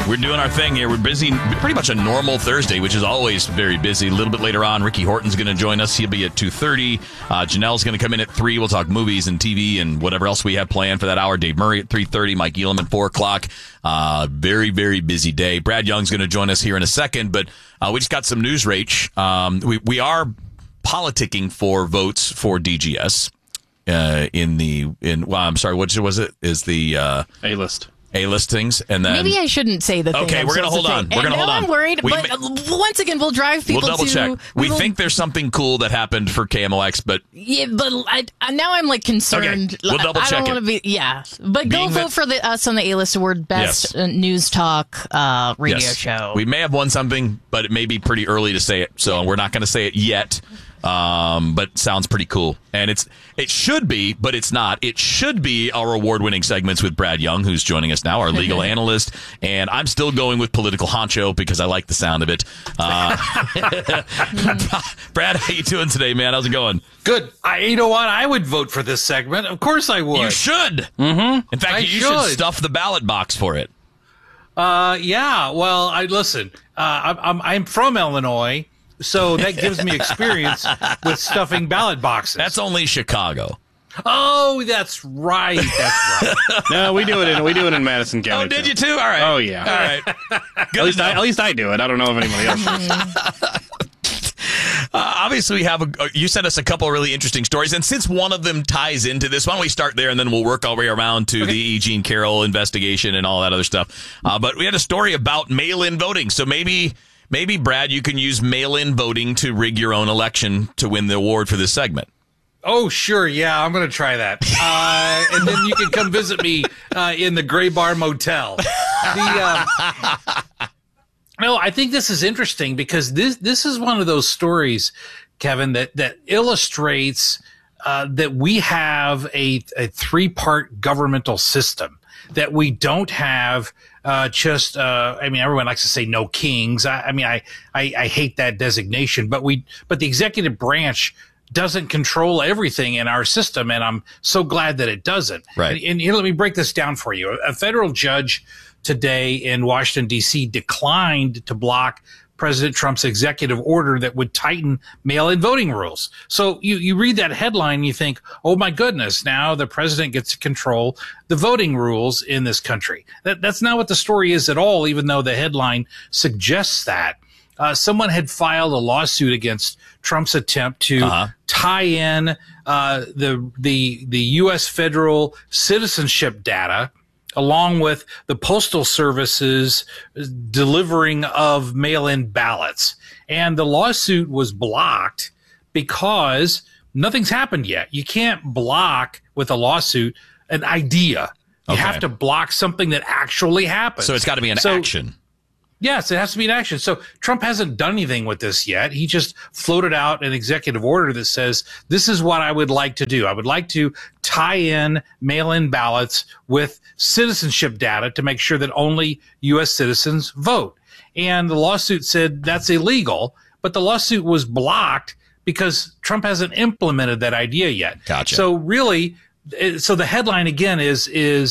We're doing our thing here. We're busy, pretty much a normal Thursday, which is always very busy. A little bit later on, Ricky Horton's going to join us. He'll be at 2:30. Janelle's going to come in at 3. We'll talk movies and TV and whatever else we have planned for that hour. Dave Murray at 3:30. Mike Elam at 4 o'clock. Very, very busy day. Brad Young's going to join us here in a second, but we just got some news, Rach. We are politicking for votes for DGS I'm sorry, what was it? Is the A-list. A-listings, and then maybe I shouldn't say the thing. Okay, we're gonna hold on. We're gonna hold on. I'm worried, but once again, we'll drive people. We'll double check. We think there's something cool that happened for KMOX, but now I'm like concerned. Okay, we'll double check. I don't want to be but go vote for us on the A-List Award Best News Talk radio show. We may have won something, but it may be pretty early to say it, so we're not going to say it yet. But sounds pretty cool. And it should be, but it's not. It should be our award-winning segments with Brad Young, who's joining us now, our legal analyst. And I'm still going with political honcho because I like the sound of it. Brad, how you doing today, man? How's it going? Good. You know what? I would vote for this segment. Of course I would. You should. Mm-hmm. In fact, you should stuff the ballot box for it. Yeah. Well, listen. I'm from Illinois. So that gives me experience with stuffing ballot boxes. That's only Chicago. Oh, that's right. That's right. No, we do it in Madison County. Oh, did you too? All right. Oh, yeah. All right. At least I do it. I don't know if anybody else does. Obviously, we have you sent us a couple of really interesting stories, and since one of them ties into this, why don't we start there, and then we'll work our way around to the E. Jean Carroll investigation and all that other stuff. But we had a story about mail-in voting, so maybe, Brad, you can use mail-in voting to rig your own election to win the award for this segment. Oh, sure. Yeah, I'm going to try that. And then you can come visit me in the Gray Bar Motel. No, I think this is interesting because this is one of those stories, Kevin, that illustrates that we have a three-part governmental system, that we don't have everyone likes to say no kings. I hate that designation, but the executive branch doesn't control everything in our system, and I'm so glad that it doesn't. Right. And let me break this down for you. A federal judge today in Washington, D.C. declined to block President Trump's executive order that would tighten mail-in voting rules. So you read that headline and you think, oh my goodness, now the president gets to control the voting rules in this country. That's not what the story is at all, even though the headline suggests that. Someone had filed a lawsuit against Trump's attempt to tie in the U.S. federal citizenship data along with the Postal Service's delivering of mail-in ballots. And the lawsuit was blocked because nothing's happened yet. You can't block with a lawsuit an idea. You have to block something that actually happens. So it's got to be an action. Yes, it has to be an action. So Trump hasn't done anything with this yet. He just floated out an executive order that says, this is what I would like to do. I would like to tie in mail-in ballots with citizenship data to make sure that only U.S. citizens vote. And the lawsuit said that's illegal, but the lawsuit was blocked because Trump hasn't implemented that idea yet. Gotcha. So really, the headline again is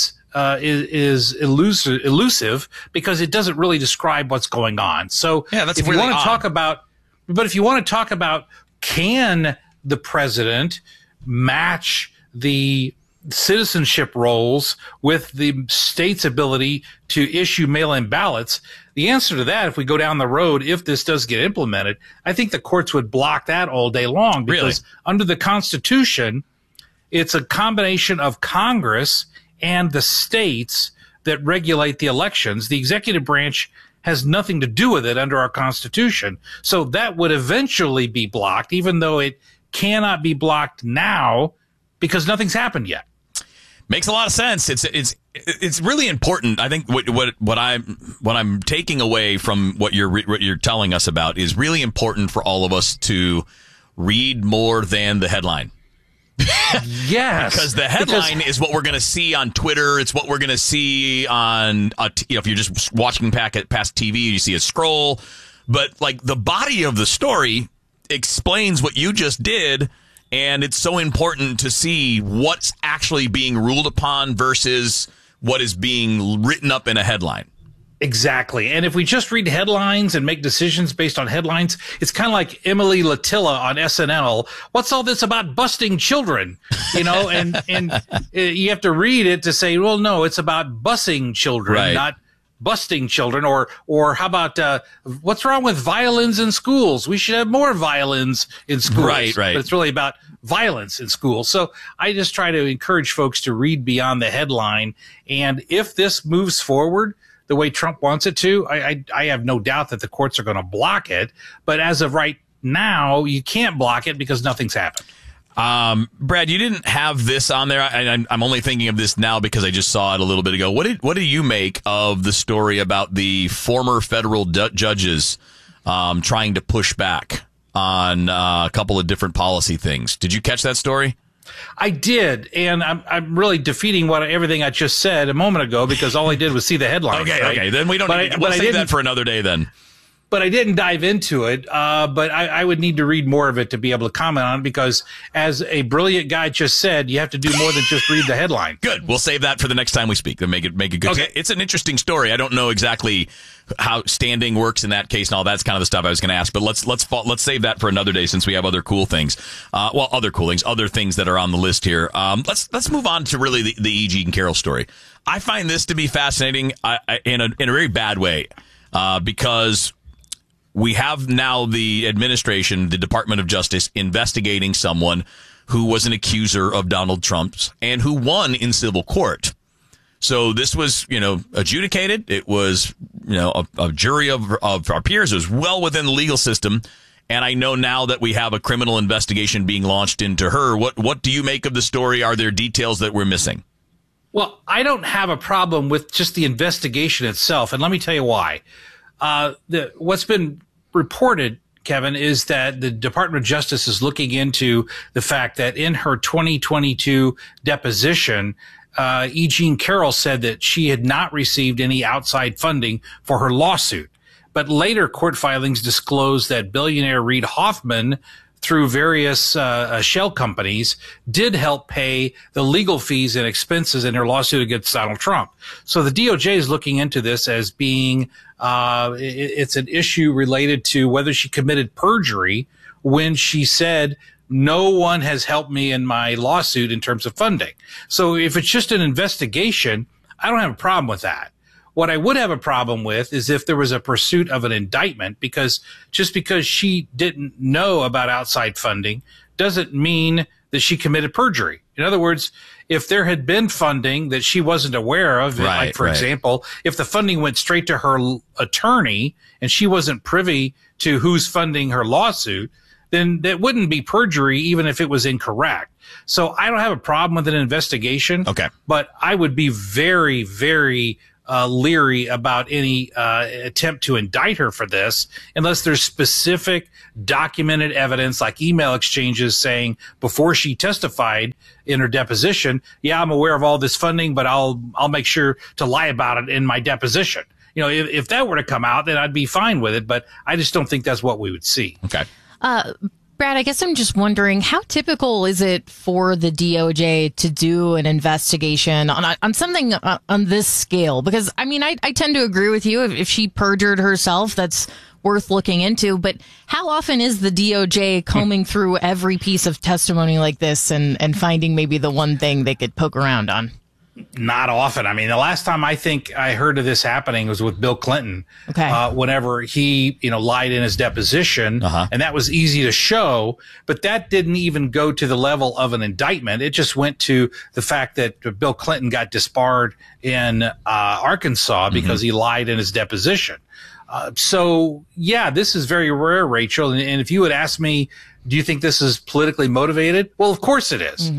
elusive because it doesn't really describe what's going on. So that's if really you want to odd. talk about can the president match the citizenship roles with the state's ability to issue mail-in ballots, the answer to that, if we go down the road, if this does get implemented, I think the courts would block that all day long because under the Constitution, it's a combination of Congress and the states that regulate the elections. The executive branch has nothing to do with it under our Constitution. So that would eventually be blocked, even though it cannot be blocked now because nothing's happened yet. Makes a lot of sense. It's really important. I think what I'm taking away from what you're telling us about is really important for all of us to read more than the headline. Yes, because the headline is what we're going to see on Twitter. It's what we're going to see on, if you're just watching past TV, you see a scroll. But like the body of the story explains what you just did, and it's so important to see what's actually being ruled upon versus what is being written up in a headline. Exactly. And if we just read headlines and make decisions based on headlines, it's kind of like Emily Latilla on SNL. What's all this about busting children? You know, and you have to read it to say, well, no, it's about busing children, not busting children. Or how about, what's wrong with violins in schools? We should have more violins in schools. Right. But it's really about violence in schools. So I just try to encourage folks to read beyond the headline. And if this moves forward the way Trump wants it to, I have no doubt that the courts are going to block it. But as of right now, you can't block it because nothing's happened. Brad, you didn't have this on there. I'm only thinking of this now because I just saw it a little bit ago. What do you make of the story about the former federal judges trying to push back on a couple of different policy things? Did you catch that story? I did, and I'm really defeating everything I just said a moment ago because all I did was see the headlines. Okay, then we don't. We'll save that for another day then. But I didn't dive into it. But I would need to read more of it to be able to comment on it because, as a brilliant guy just said, you have to do more than just read the headline. Good. We'll save that for the next time we speak. Then make it good. Okay. It's an interesting story. I don't know exactly how standing works in that case and all that's kind of the stuff I was going to ask. But let's save that for another day since we have other cool things. Other things that are on the list here. Let's move on to really the E. Jean Carroll story. I find this to be fascinating in a very bad way because we have now the administration, the Department of Justice, investigating someone who was an accuser of Donald Trump's and who won in civil court. So this was, adjudicated. It was, a jury of our peers. It was well within the legal system. And I know now that we have a criminal investigation being launched into her. What do you make of the story? Are there details that we're missing? Well, I don't have a problem with just the investigation itself. And let me tell you why. What's been reported, Kevin, is that the Department of Justice is looking into the fact that in her 2022 deposition, E. Jean Carroll said that she had not received any outside funding for her lawsuit. But later court filings disclosed that billionaire Reid Hoffman, through various shell companies, did help pay the legal fees and expenses in her lawsuit against Donald Trump. So the DOJ is looking into this as being it's an issue related to whether she committed perjury when she said, no one has helped me in my lawsuit in terms of funding. So if it's just an investigation, I don't have a problem with that. What I would have a problem with is if there was a pursuit of an indictment, because just because she didn't know about outside funding doesn't mean that she committed perjury. In other words, if there had been funding that she wasn't aware of, like, for example, if the funding went straight to her attorney and she wasn't privy to who's funding her lawsuit, then that wouldn't be perjury, even if it was incorrect. So I don't have a problem with an investigation. Okay. But I would be very, very leery about any attempt to indict her for this unless there's specific documented evidence like email exchanges saying before she testified in her deposition, yeah, I'm aware of all this funding, but I'll make sure to lie about it in my deposition. If that were to come out, then I'd be fine with it, but I just don't think that's what we would see. Okay. Brad, I guess I'm just wondering, how typical is it for the DOJ to do an investigation on something on this scale? Because, I tend to agree with you. If she perjured herself, that's worth looking into. But how often is the DOJ combing through every piece of testimony like this and finding maybe the one thing they could poke around on? Not often. The last time I think I heard of this happening was with Bill Clinton. Okay. Whenever he, lied in his deposition, and that was easy to show, but that didn't even go to the level of an indictment. It just went to the fact that Bill Clinton got disbarred in Arkansas because he lied in his deposition. So yeah, this is very rare, Rachel. And if you would ask me, do you think this is politically motivated? Well, of course it is.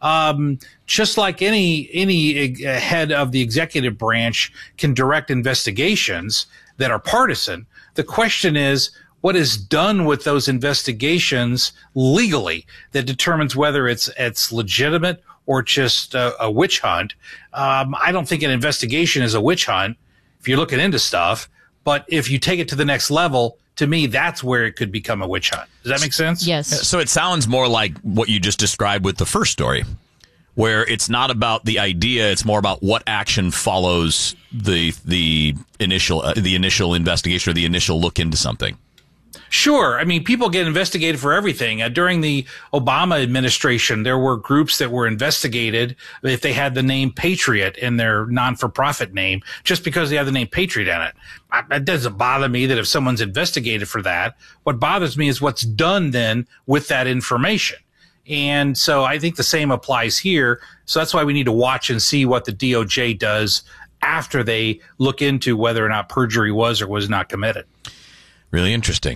Just like any head of the executive branch can direct investigations that are partisan, the question is what is done with those investigations legally that determines whether it's legitimate or just a witch hunt. I don't think an investigation is a witch hunt if you're looking into stuff, but if you take it to the next level, to me, that's where it could become a witch hunt. Does that make sense? Yes. So it sounds more like what you just described with the first story, where it's not about the idea, it's more about what action follows the initial investigation or the initial look into something. Sure. I mean, people get investigated for everything. During the Obama administration, there were groups that were investigated if they had the name Patriot in their non-for-profit name, just because they have the name Patriot in it. It doesn't bother me that if someone's investigated for that. What bothers me is what's done then with that information. And so I think the same applies here. So that's why we need to watch and see what the DOJ does after they look into whether or not perjury was or was not committed. Really interesting.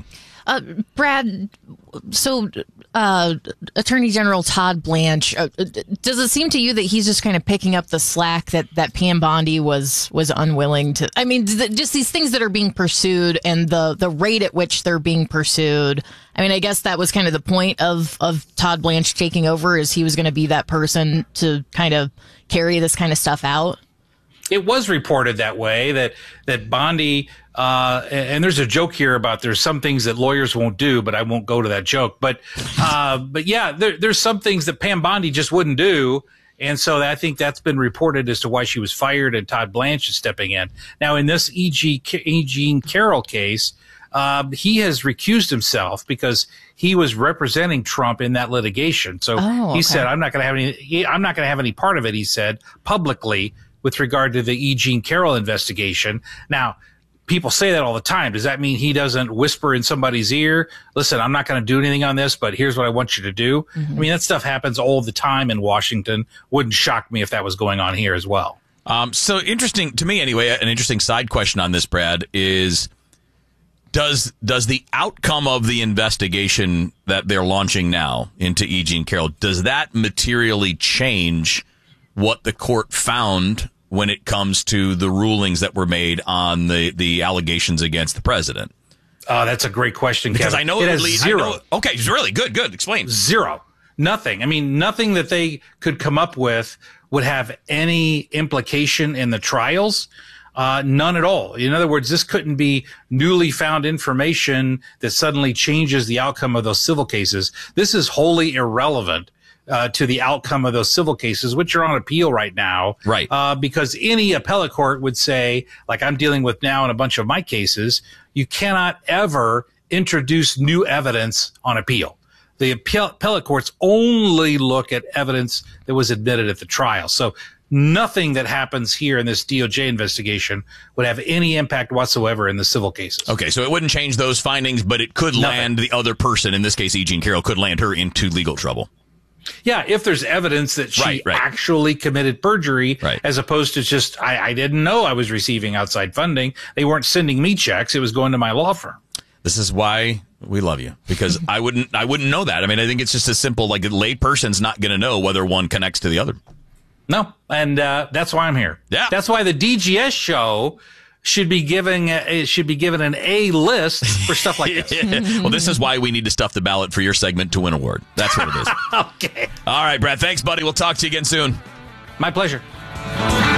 Brad, so Attorney General Todd Blanche, does it seem to you that he's just kind of picking up the slack that Pam Bondi was unwilling to? I mean, just these things that are being pursued and the rate at which they're being pursued. I mean, I guess that was kind of the point of Todd Blanche taking over, is he was going to be that person to kind of carry this kind of stuff out. It was reported that way, that Bondi, and there's a joke here about there's some things that lawyers won't do, but I won't go to that joke. But yeah, there's some things that Pam Bondi just wouldn't do. And so I think that's been reported as to why she was fired and Todd Blanche is stepping in. Now, in this E. Jean Carroll case, he has recused himself because he was representing Trump in that litigation. So he said, I'm not going to have any part of it, he said publicly, with regard to the E. Jean Carroll investigation. Now, people say that all the time. Does that mean he doesn't whisper in somebody's ear, listen, I'm not going to do anything on this, but here's what I want you to do? Mm-hmm. I mean, that stuff happens all the time in Washington. Wouldn't shock me if that was going on here as well. So interesting to me anyway, an interesting side question on this, Brad, is does the outcome of the investigation that they're launching now into E. Jean Carroll, does that materially change what the court found when it comes to the rulings that were made on the allegations against the president? That's a great question, because Kevin. I know it has lead, zero. Okay, really good. Explain. Zero. Nothing. I mean, nothing that they could come up with would have any implication in the trials. None at all. In other words, this couldn't be newly found information that suddenly changes the outcome of those civil cases. This is wholly irrelevant to the outcome of those civil cases, which are on appeal right now. Right. Because any appellate court would say, like I'm dealing with now in a bunch of my cases, you cannot ever introduce new evidence on appeal. The appellate courts only look at evidence that was admitted at the trial. So nothing that happens here in this DOJ investigation would have any impact whatsoever in the civil cases. Okay, so it wouldn't change those findings, but it could land the other person, in this case E. Jean Carroll, could land her into legal trouble. Yeah, if there's evidence that she actually committed perjury, as opposed to just, I didn't know I was receiving outside funding. They weren't sending me checks. It was going to my law firm. This is why we love you, because I wouldn't know that. I mean, I think it's just as simple, like a lay person's not going to know whether one connects to the other. No, and that's why I'm here. Yeah. That's why the DGS show should be given an A list for stuff like this. Well, this is why we need to stuff the ballot for your segment to win an award. That's what it is. Okay. All right, Brad. Thanks, buddy. We'll talk to you again soon. My pleasure.